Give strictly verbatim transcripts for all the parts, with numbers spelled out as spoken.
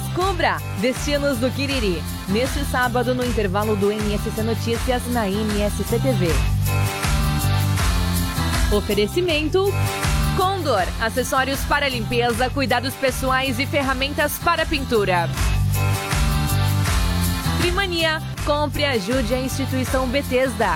Descubra Destinos do Quiriri, neste sábado no intervalo do M S C Notícias na M S C T V. Oferecimento Condor, acessórios para limpeza, cuidados pessoais e ferramentas para pintura. Trimania, compre e ajude a instituição Bethesda.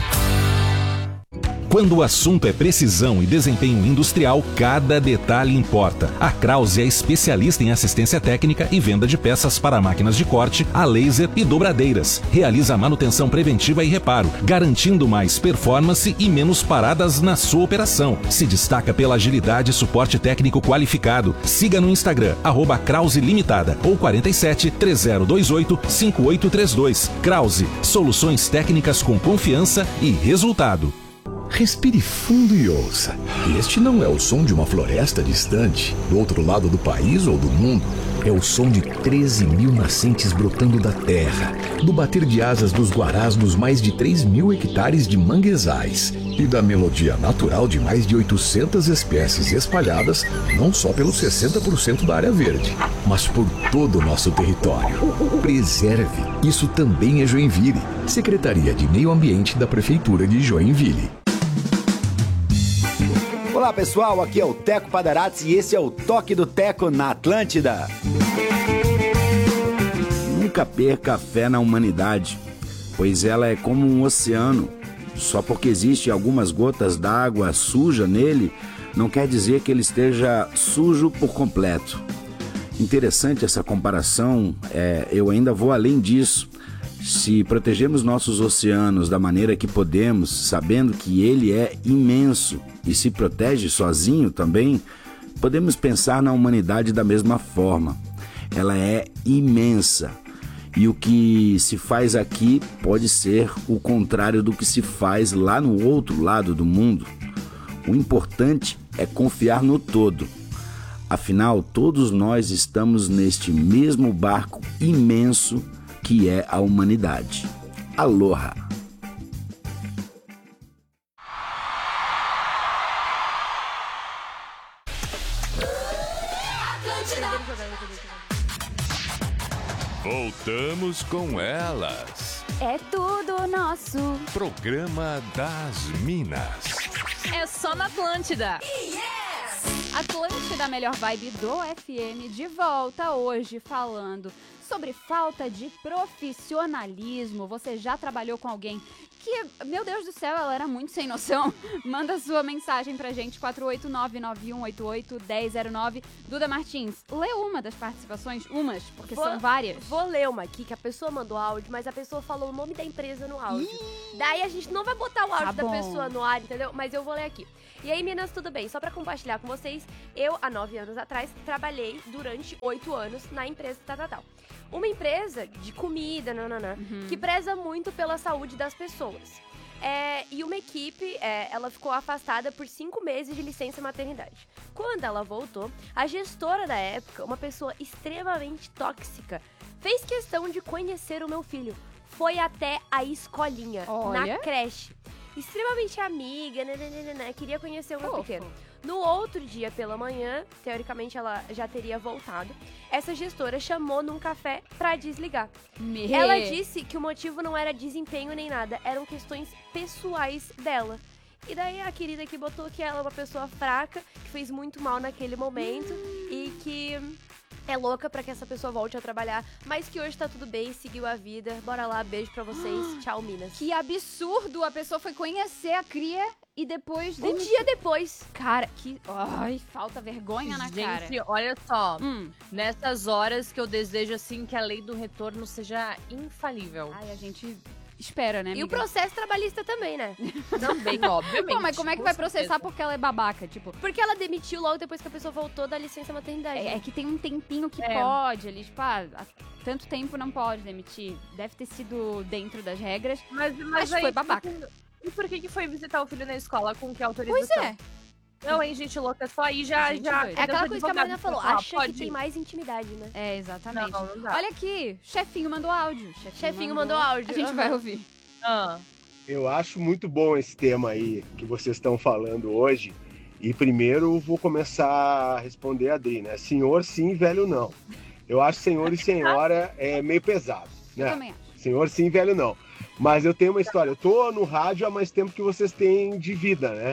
Quando o assunto é precisão e desempenho industrial, cada detalhe importa. A Krause é especialista em assistência técnica e venda de peças para máquinas de corte, a laser e dobradeiras. Realiza manutenção preventiva e reparo, garantindo mais performance e menos paradas na sua operação. Se destaca pela agilidade e suporte técnico qualificado. Siga no Instagram, arroba Krause Limitada ou quarenta e sete, três zero dois oito, cinco oito três dois. Krause, soluções técnicas com confiança e resultado. Respire fundo e ouça. Este não é o som de uma floresta distante, do outro lado do país ou do mundo. É o som de treze mil nascentes brotando da terra, do bater de asas dos guarás nos mais de três mil hectares de manguezais e da melodia natural de mais de oitocentas espécies espalhadas não só pelos sessenta por cento da área verde, mas por todo o nosso território. Preserve. Isso também é Joinville. Secretaria de Meio Ambiente da Prefeitura de Joinville. Olá pessoal, aqui é o Teco Padarats e esse é o Toque do Teco na Atlântida. Nunca perca a fé na humanidade, pois ela é como um oceano. Só porque existe algumas gotas d'água suja nele, não quer dizer que ele esteja sujo por completo. Interessante essa comparação, é, eu ainda vou além disso. Se protegemos nossos oceanos da maneira que podemos, sabendo que ele é imenso e se protege sozinho também, podemos pensar na humanidade da mesma forma. Ela é imensa e o que se faz aqui pode ser o contrário do que se faz lá no outro lado do mundo. O importante é confiar no todo. Afinal, todos nós estamos neste mesmo barco imenso que é a humanidade. Aloha! Voltamos com elas. É tudo nosso. Programa das Minas. É só na Atlântida. Atlântida, a melhor vibe do F M, de volta hoje falando sobre falta de profissionalismo. Você já trabalhou com alguém que, meu Deus do céu, ela era muito sem noção? Manda sua mensagem pra gente, quatro oito nove, nove um oito oito, um zero zero nove. Duda Martins, lê uma das participações, umas, porque vou, são várias. Vou ler uma aqui, que a pessoa mandou áudio, mas a pessoa falou o nome da empresa no áudio. Ih, daí a gente não vai botar o áudio tá da bom. pessoa no ar, entendeu? Mas eu vou ler aqui. E aí, meninas, tudo bem? Só pra compartilhar com vocês, eu, há nove anos atrás, trabalhei durante oito anos na empresa Tatatal. Uma empresa de comida, nananã, uhum. que preza muito pela saúde das pessoas. É, e uma equipe, é, ela ficou afastada por cinco meses de licença maternidade. Quando ela voltou, a gestora da época, uma pessoa extremamente tóxica, fez questão de conhecer o meu filho. Foi até a escolinha, Olha. na creche. Extremamente amiga, nananana, queria conhecer o meu Fofo. pequeno. No outro dia pela manhã, teoricamente ela já teria voltado, essa gestora chamou num café pra desligar. Me... Ela disse que o motivo não era desempenho nem nada, eram questões pessoais dela. E daí a querida aqui botou que ela é uma pessoa fraca, que fez muito mal naquele momento hum. e que é louca pra que essa pessoa volte a trabalhar, mas que hoje tá tudo bem, seguiu a vida. Bora lá, beijo pra vocês. Tchau, Minas. Que absurdo! A pessoa foi conhecer a cria e depois... Um demitiu. dia depois. Cara, que... Ai, falta vergonha na Gente, cara. Gente, olha só. Hum. Nessas horas que eu desejo, assim, que a lei do retorno seja infalível. Ai, a gente... espera, né, amiga? E o processo trabalhista também, né? Também, obviamente. Pô, mas como é que vai processar certeza. porque ela é babaca? Tipo, porque ela demitiu logo depois que a pessoa voltou da licença maternidade. é, é que tem um tempinho que É. pode ali, tipo, ah, há tanto tempo não pode demitir. Deve ter sido dentro das regras, Mas, mas, mas aí, foi babaca. E por que que foi visitar o filho na escola? Com que autorização? Pois é. Não, hein, gente louca, só aí já... Gente já doida. É aquela Deus coisa que a Marina advogado falou, falar, acha pode que tem ir. mais intimidade, né? É, exatamente. Não, não dá. Olha aqui, chefinho mandou áudio. Chefinho, Chefinho mandou áudio. A gente Aham. vai ouvir. Ah. Eu acho muito bom esse tema aí que vocês estão falando hoje. E primeiro vou começar a responder a Adri, né? Senhor sim, velho não. Eu acho senhor e senhora é meio pesado, né? Eu também acho. Senhor sim, velho não. Mas eu tenho uma história. Eu tô no rádio há mais tempo que vocês têm de vida, né?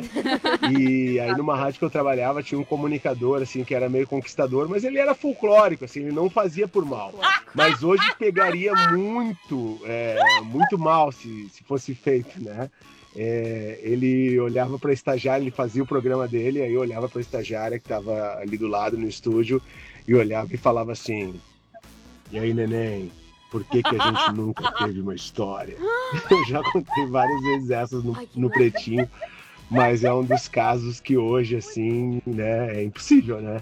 E aí numa rádio que eu trabalhava tinha um comunicador, assim, que era meio conquistador, mas ele era folclórico, assim, ele não fazia por mal. Mas hoje pegaria muito, é, muito mal se, se fosse feito, né? É, ele olhava pra estagiária, ele fazia o programa dele, aí eu olhava pra estagiária que tava ali do lado no estúdio e olhava e falava assim: e aí, neném? Por que, que a gente nunca teve uma história? Eu já contei várias vezes essas no, no Pretinho, mas é um dos casos que hoje, assim, né, é impossível, né?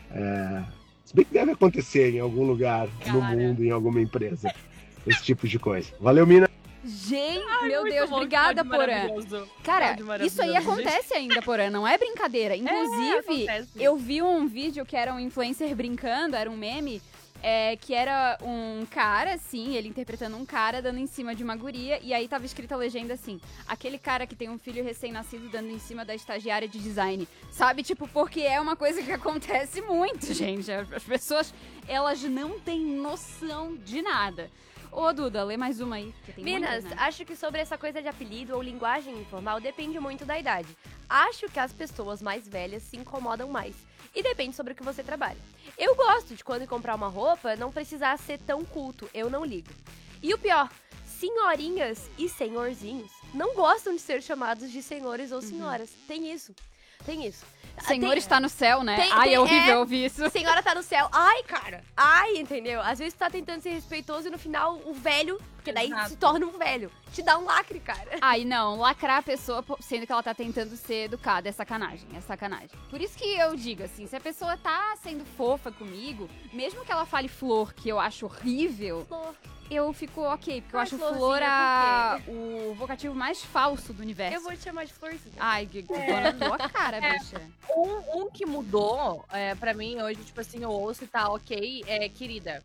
É, se bem que deve acontecer em algum lugar Cara. no mundo, em alguma empresa, esse tipo de coisa. Valeu, Mina! Gente, Ai, meu muito Deus, bom, obrigada, que Porã. maravilhoso. Cara, Que isso aí maravilhoso, acontece ainda, Porã, não é brincadeira. Inclusive, acontece. eu vi um vídeo que era um influencer brincando, era um meme, é, que era um cara, assim, ele interpretando um cara dando em cima de uma guria, e aí tava escrita a legenda assim: aquele cara que tem um filho recém-nascido dando em cima da estagiária de design. Sabe, tipo, porque é uma coisa que acontece muito, gente. As pessoas, elas não têm noção de nada. Ô, Duda, lê mais uma aí. Que tem Minas, muitas, né? acho que sobre essa coisa de apelido ou linguagem informal depende muito da idade. Acho que as pessoas mais velhas se incomodam mais. E depende sobre o que você trabalha. Eu gosto de quando comprar uma roupa não precisar ser tão culto, eu não ligo. E o pior, senhorinhas e senhorzinhos não gostam de ser chamados de senhores ou senhoras. Tem isso, tem isso. Senhor Tem- está no céu, né? tem- Ai, tem- é horrível é- ouvir isso. Senhora tá no céu. Ai, cara. Ai, entendeu? Às vezes tu tá tentando ser respeitoso e no final o velho, porque daí Exato. se torna um velho, te dá um lacre, cara. Ai, não, lacrar a pessoa pô, sendo que ela tá tentando ser educada é sacanagem, é sacanagem. Por isso que eu digo assim, se a pessoa tá sendo fofa comigo, mesmo que ela fale flor, que eu acho horrível, Flor. eu fico ok, porque eu Ai, acho florzinha, flor a... por o vocativo mais falso do universo. Eu vou te chamar de florzinha. Ai, que dona tua cara, É. bicha. Um, um que mudou, é, pra mim, hoje, tipo assim, eu ouço e tá ok, é querida.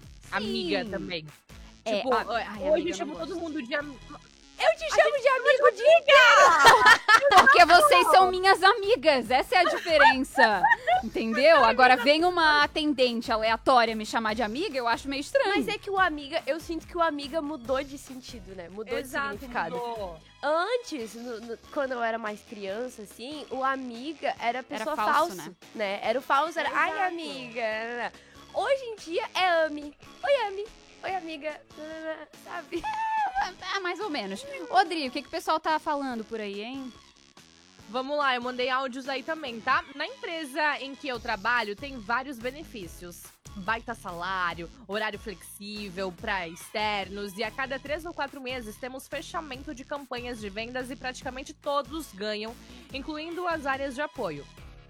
Amiga também. É, Tipo, a- ai, amiga, hoje eu eu chamo não todo gosto. mundo de amigo. Eu te chamo de amigo de... Porque vocês são minhas amigas, essa é a diferença. Entendeu? Agora vem uma atendente aleatória me chamar de amiga, eu acho meio estranho. Mas é que o amiga, eu sinto que o amiga mudou de sentido, né? Mudou de Exato, significado. mudou. Antes, no- no- quando eu era mais criança, assim, o amiga era a pessoa falso, falso, né? Era o falso, era, ai, Exato. amiga. Hoje em dia é Ami. Oi, Ami. Oi, amiga. Sabe? Ah, mais ou menos. Rodrigo, o que, que o pessoal tá falando por aí, hein? Vamos lá, eu mandei áudios aí também, tá? Na empresa em que eu trabalho, tem vários benefícios. Baita salário, horário flexível para externos e a cada três ou quatro meses temos fechamento de campanhas de vendas e praticamente todos ganham, incluindo as áreas de apoio.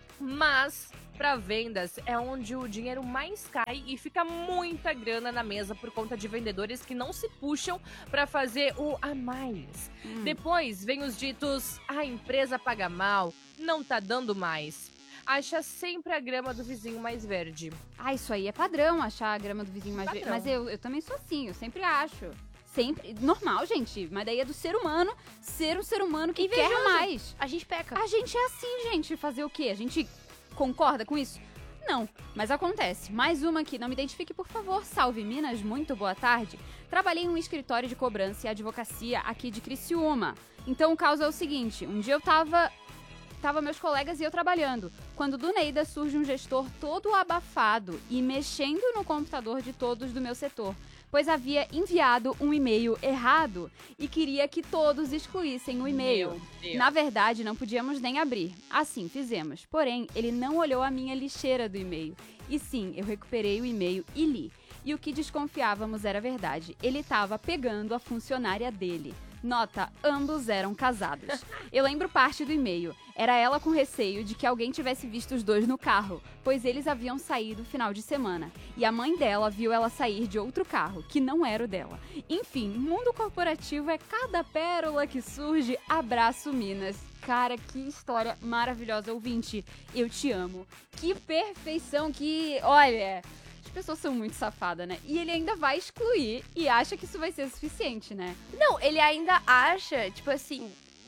Mas, para vendas, é onde o dinheiro mais cai e fica muita grana na mesa por conta de vendedores que não se puxam para fazer o a mais. Hum. Depois vem os ditos, a empresa paga mal, não tá dando mais. Acha sempre a grama do vizinho mais verde. Ah, isso aí é padrão, achar a grama do vizinho mais verde. Padrão. Mas eu, eu também sou assim, eu sempre acho. Sempre. Normal, gente. Mas daí é do ser humano ser um ser humano que quer Invejoso. mais. A gente peca. A gente é assim, gente. Fazer o quê? A gente concorda com isso? Não, mas acontece. Mais uma aqui, não me identifique, por favor. Salve Minas, muito boa tarde. Trabalhei em um escritório de cobrança e advocacia aqui de Criciúma. Então o caso é o seguinte, um dia eu tava... Tava meus colegas e eu trabalhando, quando do Neida surge um gestor todo abafado e mexendo no computador de todos do meu setor, pois havia enviado um e-mail errado e queria que todos excluíssem o e-mail. Meu Deus. Na verdade, não podíamos nem abrir. Assim fizemos. Porém, ele não olhou a minha lixeira do e-mail. E sim, eu recuperei o e-mail e li. E o que desconfiávamos era verdade. Ele estava pegando a funcionária dele. Nota, ambos eram casados. Eu lembro parte do e-mail. Era ela com receio de que alguém tivesse visto os dois no carro, pois eles haviam saído final de semana. E a mãe dela viu ela sair de outro carro, que não era o dela. Enfim, mundo corporativo é cada pérola que surge. Abraço, Minas. Cara, que história maravilhosa, ouvinte. Eu te amo. Que perfeição, que... Olha... As pessoas são muito safadas, né? E ele ainda vai excluir e acha que isso vai ser suficiente, né? Não, ele ainda acha, tipo assim,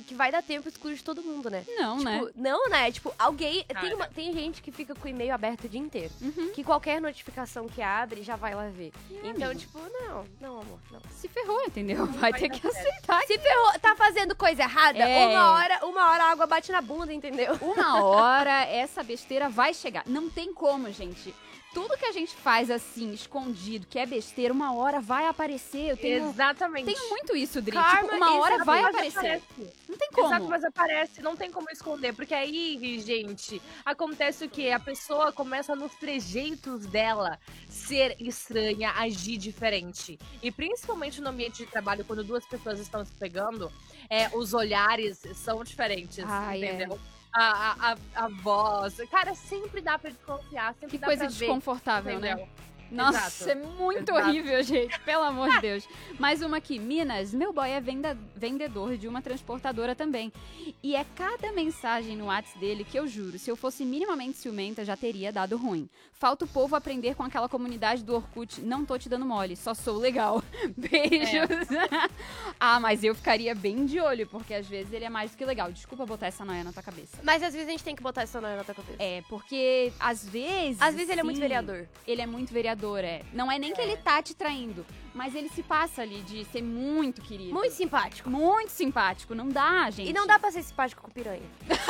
que vai dar tempo excluir de todo mundo, né? Não, Tipo, né? não, né? Tipo, alguém. Tem, Cara. uma- tem gente que fica com o e-mail aberto o dia inteiro. Uhum. Que qualquer notificação que abre já vai lá ver. É, então, amigo. tipo, não, não, amor, não. Se ferrou, entendeu? Vai vai ter dar que certo. aceitar. Se ferrou, tá fazendo coisa errada, É. uma hora, uma hora a água bate na bunda, entendeu? Uma hora essa besteira vai chegar. Não tem como, gente. Tudo que a gente faz assim, escondido, que é besteira, uma hora vai aparecer. Eu tenho, Exatamente. tenho muito isso, Dri. Karma, Tipo, uma hora vai Exatamente, aparecer. aparece. Não tem como. Exato, mas aparece, não tem como esconder, porque aí, gente, acontece o quê? A pessoa começa nos trejeitos dela ser estranha, agir diferente. E principalmente no ambiente de trabalho, quando duas pessoas estão se pegando, é, os olhares são diferentes, Ai, é. entendeu? A, a, a, a voz. Cara, sempre dá pra desconfiar, sempre Que dá coisa pra ver, desconfortável, né? entendeu? Nossa, Exato. é muito Exato. horrível, gente. Pelo amor de Deus. Mais uma aqui. Minas, meu boy é venda- vendedor de uma transportadora também. E é cada mensagem no WhatsApp dele que eu juro, se eu fosse minimamente ciumenta, já teria dado ruim. Falta o povo aprender com aquela comunidade do Orkut. Não tô te dando mole, só sou legal. Beijos. Ah, mas eu ficaria bem de olho, porque às vezes ele é mais do que legal. Desculpa botar essa noia na tua cabeça. Mas às vezes a gente tem que botar essa noia na tua cabeça. É, porque às vezes... Às vezes ele é muito sim, vereador. Ele é muito vereador, é. Não é nem que ele tá te traindo, mas ele se passa ali de ser muito querido. Muito simpático. Muito simpático. Não dá, gente. E não dá pra ser simpático com piranha.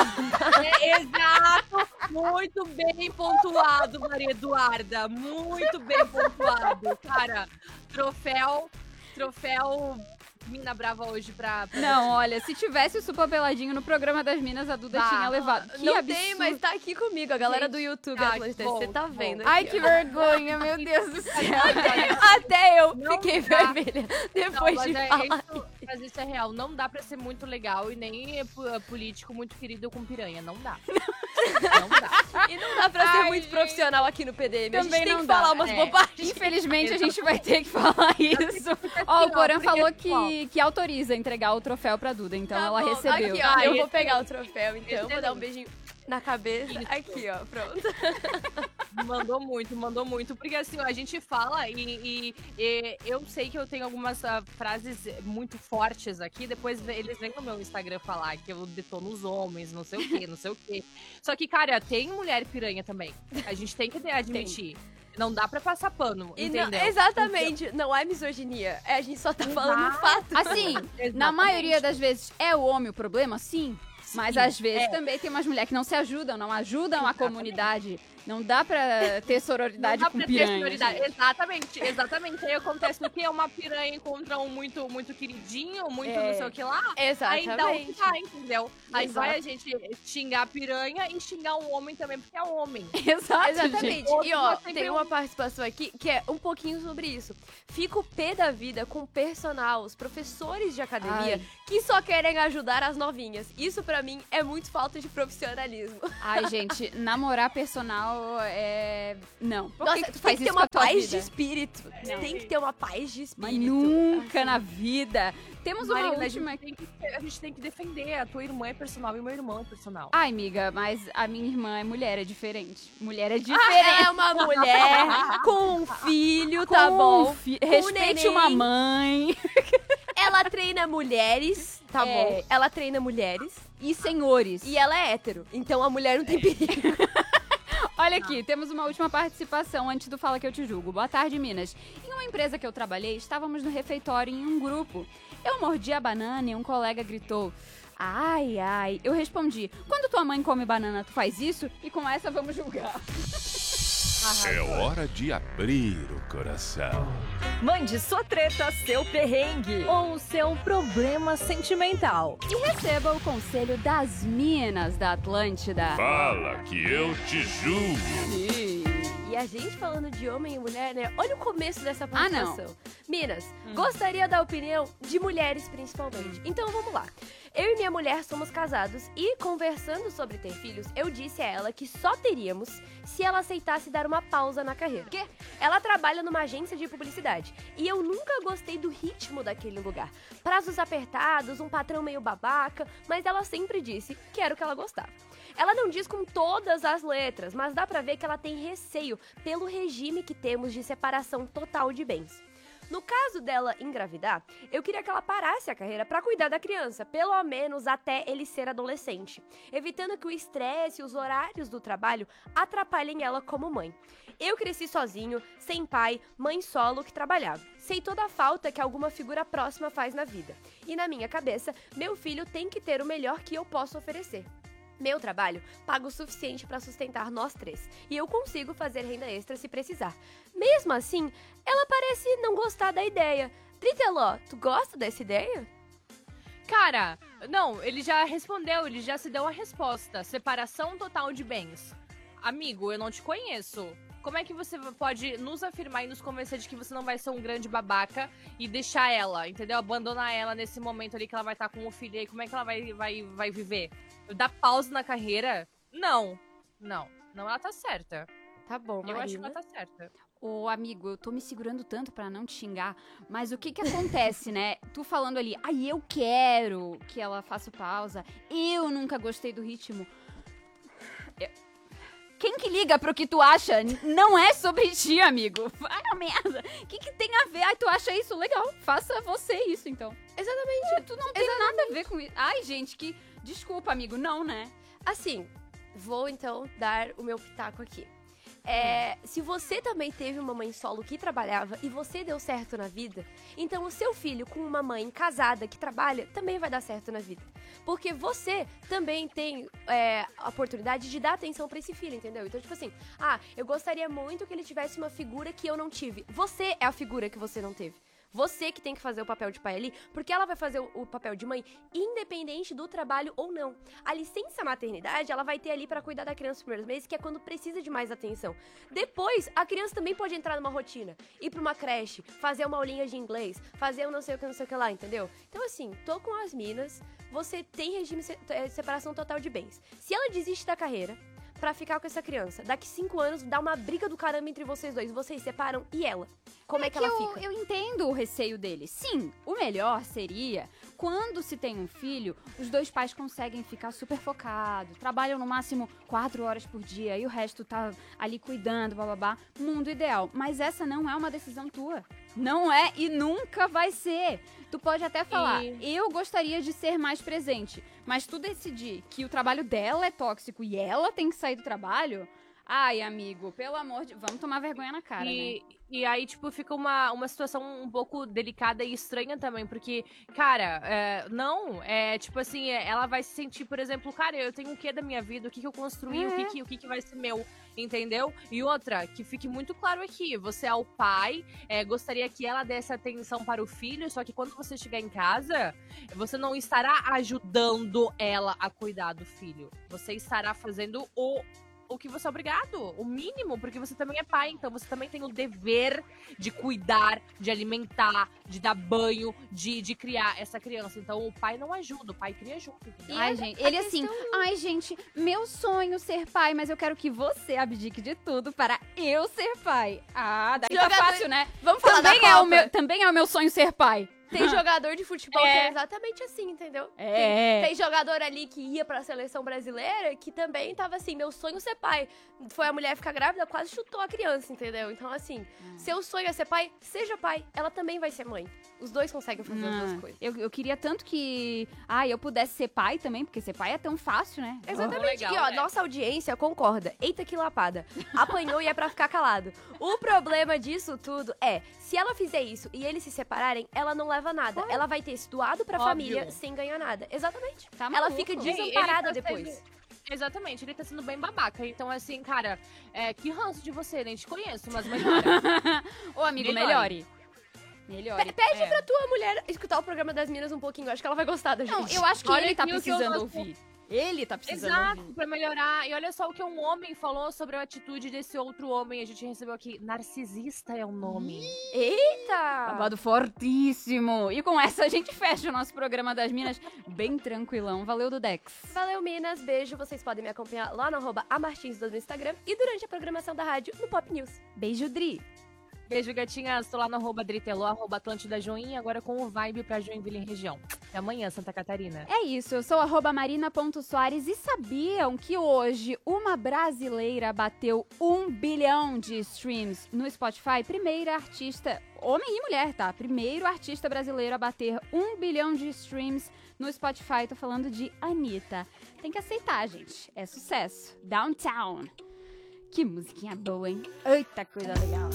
É, exato, muito bem pontuado, Maria Eduarda, muito bem pontuado, cara, troféu, troféu Mina Brava hoje pra... pra Não, olha, se tivesse o Super Peladinho no programa das Minas, a Duda Bah, tinha levado. Que não absurdo. tem, mas tá aqui comigo, a galera Gente, do YouTube, ai, Atlântida, bom, você tá bom. vendo. Ai, aqui, que ó. vergonha, meu Deus do céu. Até eu Não fiquei dá. vermelha Não, depois mas, de é, falar. isso, mas isso é real, não dá pra ser muito legal e nem po- político muito querido com piranha, não dá. Não dá. E não dá pra ser Ai, muito gente. profissional aqui no P D M. a Também gente tem não que dá, falar umas é. bobagens. Infelizmente, a gente vai ter que falar isso. Ó, o Porã porque, falou tipo, ó. que, que autoriza entregar o troféu pra Duda, então Tá ela bom, recebeu. Aqui, ó, Ah, eu vou esse- pegar o troféu, então. Vou dar um excelente. beijinho na cabeça. Isso. Aqui, ó, pronto. Mandou muito, mandou muito. Porque assim, ó, a gente fala e, e- e eu sei que eu tenho algumas ah, frases muito fortes aqui. Depois ve- eles vêm no meu Instagram falar que eu detono os homens, não sei o quê, não sei o quê. Só que, cara, tem mulher piranha também. A gente tem que admitir. Não dá pra passar pano, E não- entendeu? exatamente, não é misoginia. É, a gente só tá falando Exato. fato. Assim, na Exatamente. maioria das vezes é o homem o problema, sim. Mas Sim, às vezes é. também tem umas mulheres que não se ajudam, não ajudam a comunidade. Não dá pra ter sororidade Não dá com pra ter piranha. prioridade. gente. Exatamente, exatamente. Aí acontece o quê? Uma piranha encontra um muito, muito queridinho, muito É. não sei o que lá. Exatamente. Aí dá o que dá, entendeu? Aí Exato. vai a gente xingar a piranha e xingar um homem também, porque é homem. Exato, gente. Exatamente. Outro E ó, sempre tem um- uma participação aqui que é um pouquinho sobre isso. Fico pé da vida com o personal, os professores de academia, Ai. que só querem ajudar as novinhas. Isso pra mim é muito falta de profissionalismo. Ai, gente, namorar personal é... Não. Por Nossa, que, que tu tem faz que isso ter com a uma tua paz vida? de espírito. Não. Tem que ter uma paz de espírito. Mas nunca na vida. Temos uma Marina, última... a, gente tem que, a gente tem que defender. A tua irmã é personal e o meu irmão é personal. Ai, amiga, mas a minha irmã é mulher, é diferente. Mulher é diferente. É uma mulher com um filho, tá Com bom? um fi- com um Respeite neném. uma mãe. Ela treina mulheres, tá É. bom? Ela treina mulheres E senhores. e ela é hétero. Então a mulher não tem perigo. Olha aqui, temos uma última participação antes do Fala Que Eu Te Julgo. Boa tarde, Minas. Em uma empresa que eu trabalhei, estávamos no refeitório em um grupo. Eu mordi a banana e um colega gritou: ai, ai. Eu respondi: quando tua mãe come banana, tu faz isso? E com essa vamos julgar. É hora de abrir o coração. Mande sua treta, seu perrengue ou o seu problema sentimental. E receba o conselho das Minas da Atlântida. Fala que eu te julgo. E a gente falando de homem e mulher, né? Olha o começo dessa Ah, não. participação. Minas, gostaria da opinião de mulheres principalmente. Então vamos lá. Eu e minha mulher somos casados e, conversando sobre ter filhos, eu disse a ela que só teríamos se ela aceitasse dar uma pausa na carreira. Quê? Ela trabalha numa agência de publicidade e eu nunca gostei do ritmo daquele lugar. Prazos apertados, um patrão meio babaca, mas ela sempre disse que era o que ela gostava. Ela não diz com todas as letras, mas dá pra ver que ela tem receio pelo regime que temos de separação total de bens. No caso dela engravidar, eu queria que ela parasse a carreira pra cuidar da criança, pelo menos até ele ser adolescente, evitando que o estresse e os horários do trabalho atrapalhem ela como mãe. Eu cresci sozinho, sem pai, mãe solo que trabalhava. Sei toda a falta que alguma figura próxima faz na vida. E na minha cabeça, meu filho tem que ter o melhor que eu posso oferecer. Meu trabalho paga o suficiente para sustentar nós três, e eu consigo fazer renda extra se precisar. Mesmo assim, ela parece não gostar da ideia. Driteló, tu gosta dessa ideia? Cara, não, ele já respondeu, ele já se deu a resposta. Separação total de bens. Amigo, eu não te conheço. Como é que você pode nos afirmar e nos convencer de que você não vai ser um grande babaca e deixar ela, entendeu? Abandonar ela nesse momento ali que ela vai estar com o filho aí. Como é que ela vai, vai, vai viver? Dar pausa na carreira? Não. Não. Não, ela tá certa. Tá bom, Marina. Eu acho que ela tá certa. Ô, amigo, eu tô me segurando tanto pra não te xingar, mas o que que acontece, né? Tu falando ali, ai, eu quero que ela faça pausa, eu nunca gostei do ritmo. Eu... Quem que liga pro que tu acha? Não é sobre ti, amigo. Vai a merda. O que que tem a ver? Ai, tu acha isso legal? Faça você isso, então. Exatamente. Tu não tem Exatamente. nada a ver com isso. Ai, gente, que... Desculpa, amigo, não, né? Assim, vou então dar o meu pitaco aqui. É, se você também teve uma mãe solo que trabalhava e você deu certo na vida, então o seu filho com uma mãe casada que trabalha também vai dar certo na vida. Porque você também tem é, a oportunidade de dar atenção pra esse filho, entendeu? Então, tipo assim, ah, eu gostaria muito que ele tivesse uma figura que eu não tive. Você é a figura que você não teve. Você que tem que fazer o papel de pai ali, porque ela vai fazer o, o papel de mãe independente do trabalho ou não. A licença maternidade, ela vai ter ali pra cuidar da criança nos primeiros meses, que é quando precisa de mais atenção. Depois, a criança também pode entrar numa rotina, ir pra uma creche, fazer uma aulinha de inglês, fazer um não sei o que, não sei o que lá, entendeu? Então assim, tô com as minas, você tem regime de separação total de bens. Se ela desiste da carreira pra ficar com essa criança, daqui cinco anos dá uma briga do caramba entre vocês dois, vocês separam e ela? Como é, é que, que ela eu, fica? Eu entendo o receio dele. Sim, o melhor seria, quando se tem um filho, os dois pais conseguem ficar super focados, trabalham no máximo quatro horas por dia e o resto tá ali cuidando, bababá. Mundo ideal. Mas essa não é uma decisão tua. Não é e nunca vai ser. Tu pode até falar, e... eu gostaria de ser mais presente, mas tu decidir que o trabalho dela é tóxico e ela tem que sair do trabalho... Ai, amigo, pelo amor de... Vamos tomar vergonha na cara, e, né? E aí, tipo, fica uma, uma situação um pouco delicada e estranha também, porque, cara, é, não, é tipo assim, é, ela vai se sentir, por exemplo, cara, eu tenho o que da minha vida, o que que eu construí, é. o, que que, o que que vai ser meu, entendeu? E outra, que fique muito claro aqui, você é o pai, é, gostaria que ela desse atenção para o filho, só que quando você chegar em casa, você não estará ajudando ela a cuidar do filho, você estará fazendo o... o que você é obrigado, o mínimo, porque você também é pai, então você também tem o dever de cuidar, de alimentar, de dar banho, de, de criar essa criança. Então o pai não ajuda, o pai cria junto. Entendeu? Ai, gente, ele assim, ai, gente, meu sonho ser pai, mas eu quero que você abdique de tudo para eu ser pai. Ah, daí tá fácil, né? Vamos falar também da é Copa. o meu, também é o meu sonho ser pai. Tem jogador de futebol É. que é exatamente assim, entendeu? É. Tem, tem jogador ali que ia pra seleção brasileira que também tava assim, meu sonho é ser pai. Foi a mulher ficar grávida, quase chutou a criança, entendeu? Então assim, hum. seu sonho é ser pai, seja pai. Ela também vai ser mãe. Os dois conseguem fazer Hum. as duas coisas. Eu, eu queria tanto que, ah, eu pudesse ser pai também, porque ser pai é tão fácil, né? Exatamente. legal, e ó, né? nossa audiência concorda. Eita que lapada. Apanhou e é pra ficar calado. O problema disso tudo é, se ela fizer isso e eles se separarem, ela não leva nada. Ela vai ter se doado pra Óbvio. família sem ganhar nada. Exatamente. Tá ela maluco. fica Ele- ele desamparada tá depois. sendo- Exatamente, ele tá sendo bem babaca. Então, assim, cara, é, que ranço de você, nem te conheço, mas melhora. Ô, amigo, Melhore. melhore. Melhore. Pe- Pede É. pra tua mulher escutar o programa das Minas um pouquinho. Eu acho que ela vai gostar da gente. Não, eu acho que Olha ele tá aqui o que eu precisando gosto. ouvir. Ele tá precisando Exato, ouvir. pra melhorar. E olha só o que um homem falou sobre a atitude desse outro homem. A gente recebeu aqui, narcisista é o nome. Eita! Babado fortíssimo. E com essa a gente fecha o nosso programa das Minas bem tranquilão. Valeu, Dudex. Valeu, Minas. Beijo. Vocês podem me acompanhar lá no arroba amartins no Instagram e durante a programação da rádio no Pop News. Beijo, Dri. Beijo, gatinhas. Tô lá no arroba Driteló, arroba Atlântida Joinha, agora com o Vibe pra Joinville em região. Até amanhã, Santa Catarina. É isso, eu sou arroba marina.soares e sabiam que hoje uma brasileira bateu um bilhão de streams no Spotify? Primeira artista, homem e mulher, tá? Primeiro artista brasileiro a bater um bilhão de streams no Spotify. Tô falando de Anitta. Tem que aceitar, gente. É sucesso. Downtown. Que musiquinha boa, hein? Eita, coisa legal.